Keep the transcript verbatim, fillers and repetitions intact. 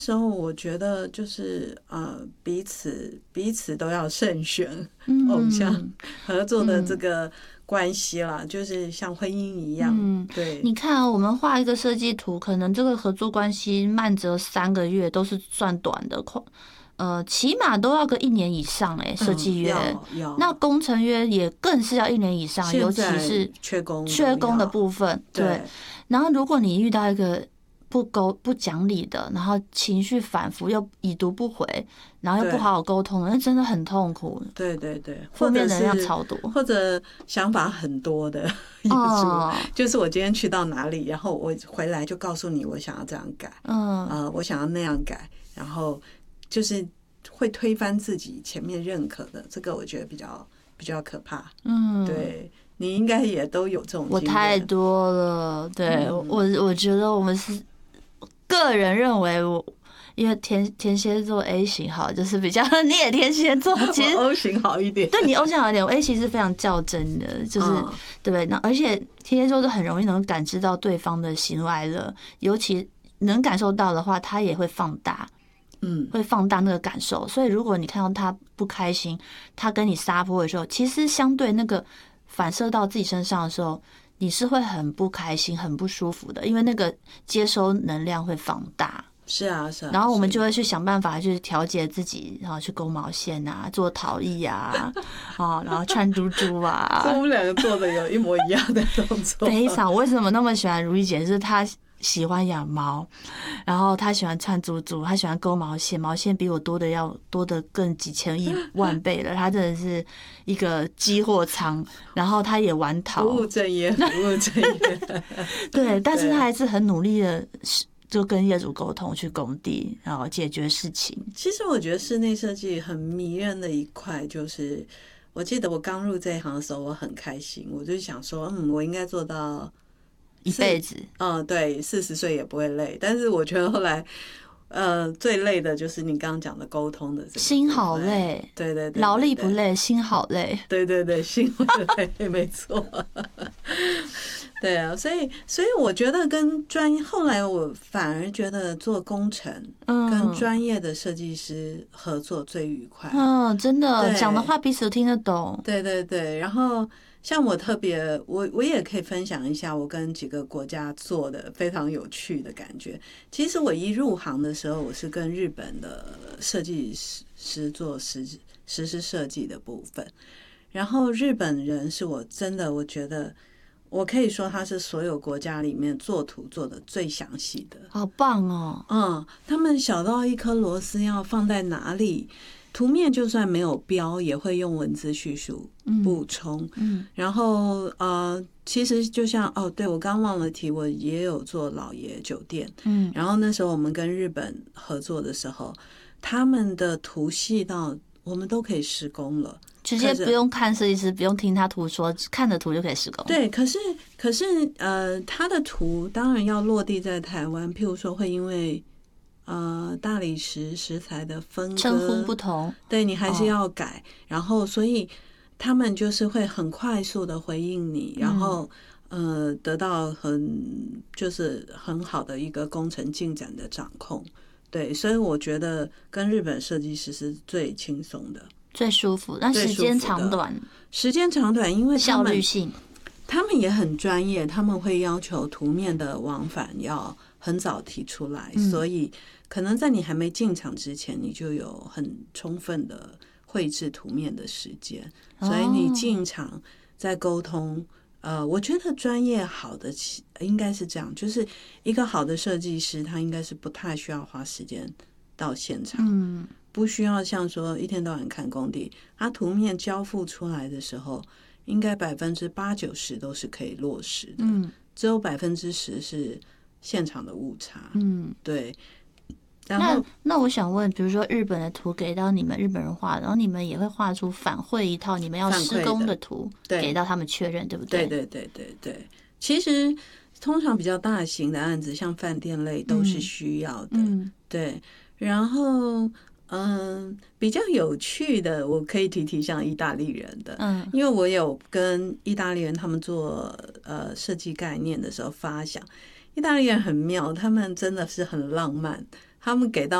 时候我觉得就是呃彼此彼此都要慎选偶像合作的这个关系啦，就是像婚姻一样。 嗯， 对， 你看啊，我们画一个设计图，可能这个合作关系慢则三个月都是算短的，快呃起码都要个一年以上哎、欸，设计约、 嗯、要要， 那工程约也更是要一年以上，尤其是缺工缺工的部分。对， 对， 然后如果你遇到一个不沟不讲理的，然后情绪反复又已读不回，然后又不好好沟通，那真的很痛苦。 对对对， 负面能量超多， 或者想法很多的业主，哦、就是我今天去到哪里，然后我回来就告诉你我想要这样改，嗯，呃，我想要那样改，然后就是会推翻自己前面认可的，这个我觉得比较比较可怕。嗯，对。你应该也都有这种经验， 我太多了。对，嗯、我我觉得我们是个人认为我，因为天天蝎座 A 型好，就是比较你也天蝎座，其实 O 型好一点。 对你 O 型好一点，我 A 型是非常较真的，就是、嗯、对。那而且天蝎座都很容易能感知到对方的喜怒哀乐，尤其能感受到的话，他也会放大。嗯，会放大那个感受，所以如果你看到他不开心，他跟你撒泼的时候，其实相对那个反射到自己身上的时候，你是会很不开心、很不舒服的，因为那个接收能量会放大。 是啊，是啊。 然后我们就会去想办法去调节自己，然后去勾毛线啊，做陶艺啊，哦，然后穿珠珠啊。 我们两个做的有一模一样的动作。 非常，为什么那么喜欢如意姐？就是她喜欢养猫，然后他喜欢串珠珠，他喜欢勾毛线，毛线比我多的要多的更几千亿万倍了。他真的是一个积货仓，然后他也玩陶， 不务正业，不务正业。 对，但是他还是很努力的，就跟业主沟通，去工地，然后解决事情。 其实我觉得室内设计很迷人的一块，就是我记得我刚入这一行的时候，我很开心，我就想说，嗯，我应该做到。 一辈子， 嗯，对，四十岁也不会累。但是我觉得后来，呃，最累的就是你刚刚讲的沟通的这个， 心好累， 对对对， 劳力不累，心好累， 对对对，心会累，没错。对啊，所以所以我觉得跟专业，后来我反而觉得做工程跟专业的设计师合作最愉快。 嗯，真的讲的话彼此都听得懂。 对对对，然后。像我特别，我我也可以分享一下我跟几个国家做的非常有趣的感觉。其实我一入行的时候，我是跟日本的设计师做实实施设计的部分，然后日本人是我真的我觉得我可以说他是所有国家里面做图做的最详细的， 好棒哦！ 嗯，他们小到一颗螺丝要放在哪里。图面就算没有标，也会用文字叙述补充。嗯，然后呃，其实就像哦，对我刚忘了提，我也有做老爷酒店。嗯，然后那时候我们跟日本合作的时候，他们的图细到我们都可以施工了， 直接不用看设计师，不用听他图说，看着图就可以施工。 对，可是可是呃，他的图当然要落地在台湾，譬如说会因为。呃，大理石石材的分割称呼不同， 对你还是要改，哦、然后所以他们就是会很快速的回应你，然后、嗯、呃得到很就是很好的一个工程进展的掌控，对，所以我觉得跟日本设计师是最轻松的、 最舒服，但时间长短， 时间长短，因为效率性， 他们也很专业，他们会要求图面的往返要很早提出来，嗯、所以。可能在你还没进场之前，你就有很充分的绘制图面的时间，所以你进场再沟通。呃，我觉得专业好的应该是这样，就是一个好的设计师，他应该是不太需要花时间到现场，嗯，不需要像说一天到晚看工地，他图面交付出来的时候，应该百分之八九十都是可以落实的，嗯，只有百分之十是现场的误差，嗯，对。 那那我想问，比如说日本的图给到你们日本人画，然后你们也会画出反馈一套你们要施工的图给到他们确认，对不对？ 对对对对对。其实通常比较大型的案子，像饭店类都是需要的，嗯、对。然后嗯，比较有趣的，我可以提提像意大利人的，嗯，因为我有跟意大利人他们做呃设计概念的时候发想，意大利人很妙，他们真的是很浪漫。 他们给到